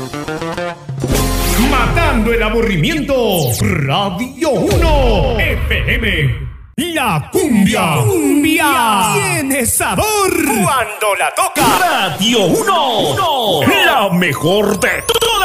Matando el aburrimiento. Radio 1 FM. La cumbia. Cumbia. Tiene sabor. Cuando la toca. Radio 1. La mejor de todas.